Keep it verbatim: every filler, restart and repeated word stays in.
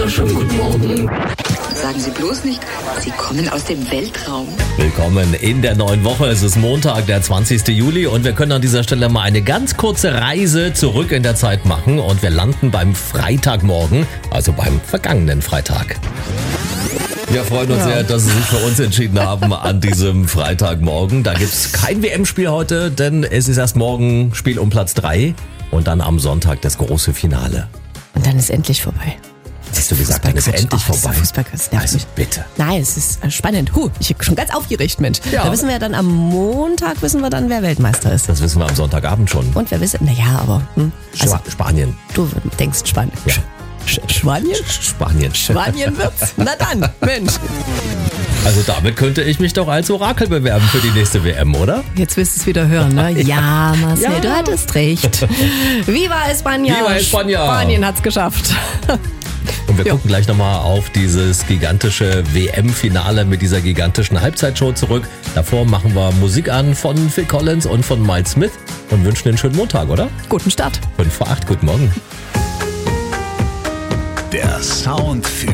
wunderschönen guten Morgen. Sagen Sie bloß nicht, Sie kommen aus dem Weltraum. Willkommen in der neuen Woche. Es ist Montag, der zwanzigsten Juli und wir können an dieser Stelle mal eine ganz kurze Reise zurück in der Zeit machen und wir landen beim Freitagmorgen, also beim vergangenen Freitag. Wir freuen uns ja. sehr, dass Sie sich für uns entschieden haben an diesem Freitagmorgen. Da gibt's kein W M-Spiel heute, denn es ist erst morgen Spiel um Platz drei und dann am Sonntag das große Finale. Und dann ist endlich vorbei. Hast du gesagt, dann ist endlich oh, vorbei. Fußballquiz, also bitte. Nein, es ist spannend. Huh, ich bin schon ganz aufgeregt, Mensch. Ja. Da wissen wir ja dann am Montag, wissen wir dann, wer Weltmeister ist. Das wissen wir am Sonntagabend schon. Und wer wissen, naja, aber... Hm, also, Sp- Spanien. Du denkst Spanien. Ja. Sch- Spanien? Spanien. Spanien wird's. Na dann, Mensch. Also damit könnte ich mich doch als Orakel bewerben für die nächste W M, oder? Jetzt willst du es wieder hören, ne? Ja, Marcel, Ja. du hattest recht. Viva España. Viva España. Spanien hat's geschafft. Und wir Jo. gucken gleich nochmal auf dieses gigantische W M-Finale mit dieser gigantischen Halbzeitshow zurück. Davor machen wir Musik an von Phil Collins und von Miles Smith und wünschen einen schönen Montag, oder? Guten Start. fünf vor acht, guten Morgen. Der Sound für